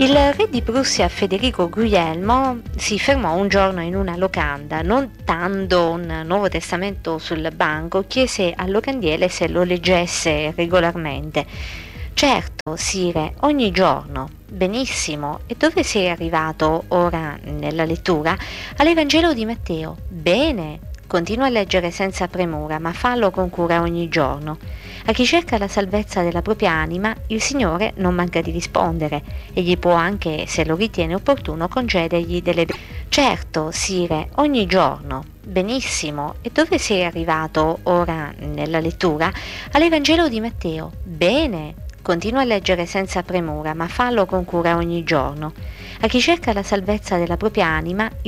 Il re di Prussia Federico Guglielmo si fermò un giorno in una locanda, notando un Nuovo Testamento sul banco, chiese al locandiere se lo leggesse regolarmente. Certo, sire, ogni giorno. Benissimo. E dove sei arrivato ora nella lettura? All'Evangelo di Matteo. Bene. Continua a leggere senza premura, ma fallo con cura ogni giorno. A chi cerca la salvezza della propria anima, il Signore non manca di rispondere, e gli può anche, se lo ritiene opportuno, concedergli delle... Certo, sire, ogni giorno. Benissimo. E dove sei arrivato ora nella lettura? All'Evangelo di Matteo. Bene. Continua a leggere senza premura, ma fallo con cura ogni giorno. A chi cerca la salvezza della propria anima,